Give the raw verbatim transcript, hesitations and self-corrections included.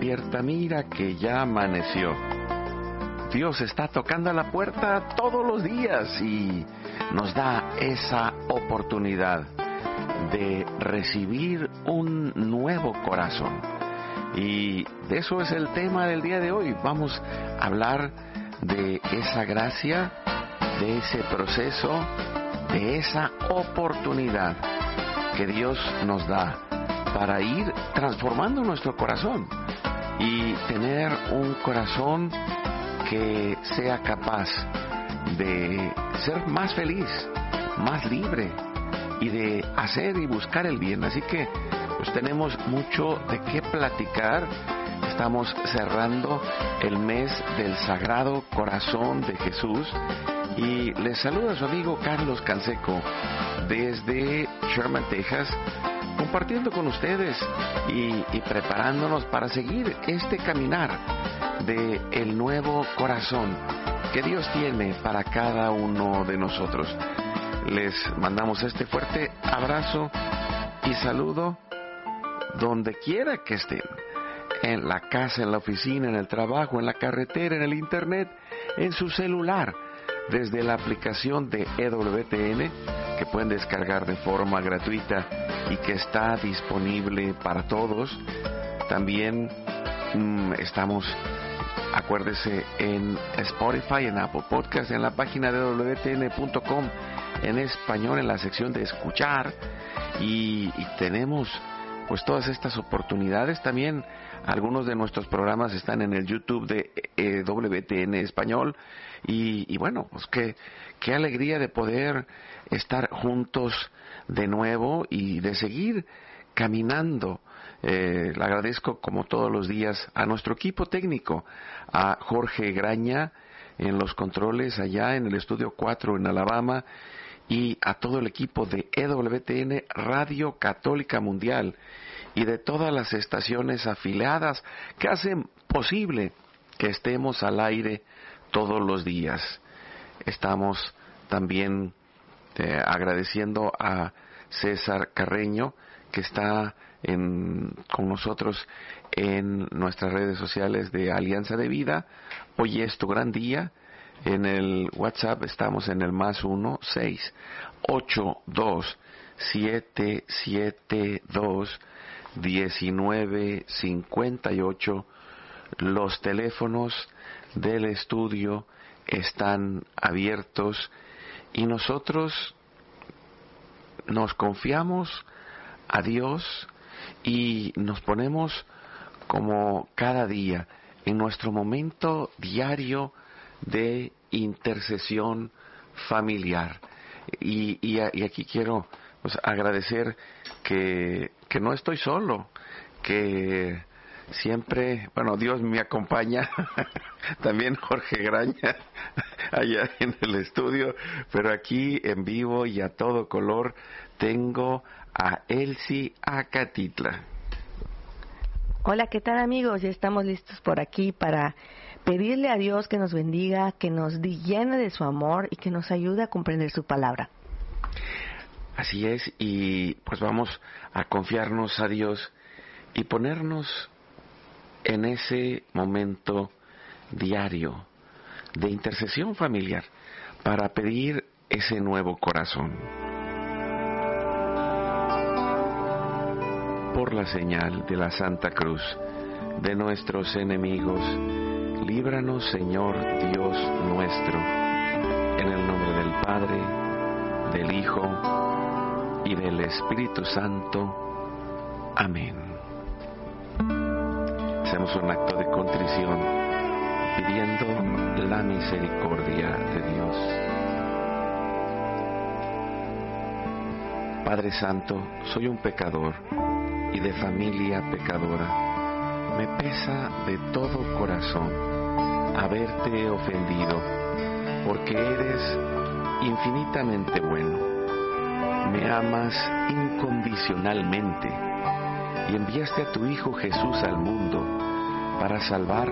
despierta, mira que ya amaneció. Dios está tocando a la puerta todos los días y nos da esa oportunidad de recibir un nuevo corazón. Y de eso es el tema del día de hoy. Vamos a hablar de esa gracia, de ese proceso, de esa oportunidad que Dios nos da para ir transformando nuestro corazón y tener un corazón que sea capaz de ser más feliz, más libre y de hacer y buscar el bien. Así que pues tenemos mucho de qué platicar. Estamos cerrando el mes del Sagrado Corazón de Jesús y les saluda su amigo Carlos Canseco desde Sherman, Texas, compartiendo con ustedes y, y preparándonos para seguir este caminar de el nuevo corazón que Dios tiene para cada uno de nosotros. Les mandamos este fuerte abrazo y saludo donde quiera que estén, en la casa, en la oficina, en el trabajo, en la carretera, en el internet, en su celular, desde la aplicación de E W T N que pueden descargar de forma gratuita y que está disponible para todos. También mmm, estamos, acuérdese, en Spotify, en Apple Podcast, en la página de E W T N punto com en español, en la sección de escuchar, y, y tenemos pues todas estas oportunidades. También algunos de nuestros programas están en el YouTube de E W T N español, y, y bueno, pues qué, qué alegría de poder estar juntos de nuevo y de seguir caminando. Eh, le agradezco como todos los días a nuestro equipo técnico, a Jorge Graña en los controles allá en el estudio cuatro en Alabama, y a todo el equipo de E W T N Radio Católica Mundial y de todas las estaciones afiliadas que hacen posible que estemos al aire todos los días. Estamos también eh, agradeciendo a César Carreño, que está en, con nosotros en nuestras redes sociales de Alianza de Vida. Hoy es tu gran día. En el WhatsApp estamos en el más uno seis ocho dos siete siete dos diecinueve cincuenta y ocho. Los teléfonos del estudio están abiertos y nosotros nos confiamos a Dios y nos ponemos como cada día en nuestro momento diario de intercesión familiar. Y, y, y aquí quiero pues agradecer que, que no estoy solo, que siempre, bueno, Dios me acompaña, también Jorge Graña allá en el estudio, pero aquí en vivo y a todo color tengo a Elsie Acatitla. Hola, ¿qué tal, amigos? Ya estamos listos por aquí para pedirle a Dios que nos bendiga, que nos llene de su amor y que nos ayude a comprender su palabra. Así es, y pues vamos a confiarnos a Dios y ponernos en ese momento diario de intercesión familiar para pedir ese nuevo corazón. Por la señal de la Santa Cruz de nuestros enemigos, líbranos, Señor Dios nuestro, en el nombre del Padre, del Hijo y del Espíritu Santo. Amén. Hacemos un acto de contrición pidiendo la misericordia de Dios. Padre Santo, soy un pecador y de familia pecadora. Me pesa de todo corazón haberte ofendido, porque eres infinitamente bueno. Me amas incondicionalmente y enviaste a tu Hijo Jesús al mundo para salvar